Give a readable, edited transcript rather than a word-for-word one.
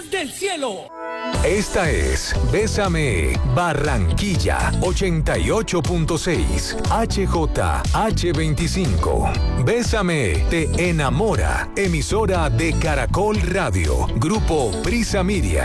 desde el cielo. Esta es Bésame Barranquilla 88.6 HJH25. Bésame te enamora. Emisora de Caracol Radio. Grupo Prisa Media.